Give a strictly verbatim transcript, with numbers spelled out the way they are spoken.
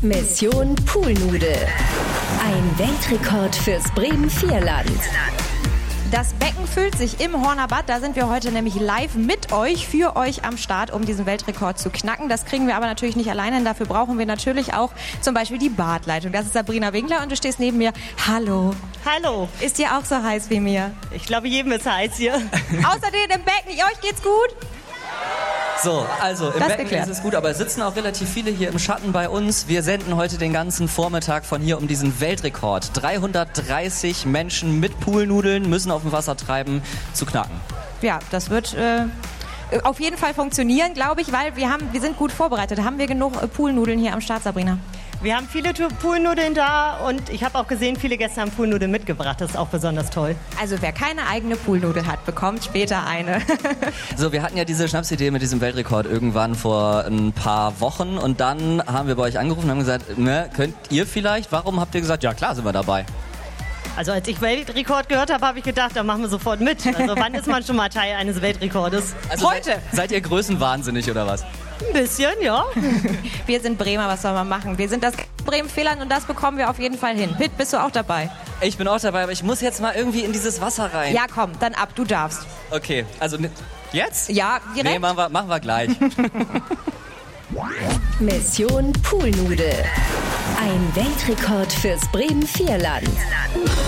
Mission Poolnudel. Ein Weltrekord fürs Bremen-Vierland. Das Becken füllt sich im Horner Bad. Da sind wir heute nämlich live mit euch, für euch am Start, um diesen Weltrekord zu knacken. Das kriegen wir aber natürlich nicht alleine hin. Dafür brauchen wir natürlich auch zum Beispiel die Badleitung. Das ist Sabrina Winkler und du stehst neben mir. Hallo. Hallo. Ist dir auch so heiß wie mir? Ich glaube, jedem ist heiß hier. Außerdem im Becken. Euch geht's gut? So, also im Das Becken geklärt. ist es gut, aber es sitzen auch relativ viele hier im Schatten bei uns. Wir senden heute den ganzen Vormittag von hier um diesen Weltrekord. dreihundertdreißig Menschen mit Poolnudeln müssen auf dem Wasser treiben, zu knacken. Ja, das wird äh, auf jeden Fall funktionieren, glaube ich, weil wir, haben, wir sind gut vorbereitet. Haben wir genug äh, Poolnudeln hier am Start, Sabrina? Wir haben viele Tu- Poolnudeln da und ich habe auch gesehen, viele Gäste haben Poolnudeln mitgebracht. Das ist auch besonders toll. Also wer keine eigene Poolnudel hat, bekommt später eine. So, wir hatten ja diese Schnapsidee mit diesem Weltrekord irgendwann vor ein paar Wochen und dann haben wir bei euch angerufen und haben gesagt, ne, könnt ihr vielleicht? Warum habt ihr gesagt, ja klar, sind wir dabei? Also als ich Weltrekord gehört habe, habe ich gedacht, da machen wir sofort mit. Also wann ist man schon mal Teil eines Weltrekordes? Also Heute. Seid, seid ihr größenwahnsinnig oder was? Ein bisschen, ja. Wir sind Bremer, was soll man machen? Wir sind das Bremen-Vierland und das bekommen wir auf jeden Fall hin. Pitt, bist du auch dabei? Ich bin auch dabei, aber ich muss jetzt mal irgendwie in dieses Wasser rein. Ja, komm, dann ab, du darfst. Okay, also ne- jetzt? Ja, direkt. Nee, machen wir, machen wir gleich. Mission Poolnudel. Ein Weltrekord fürs Bremen-Vierland.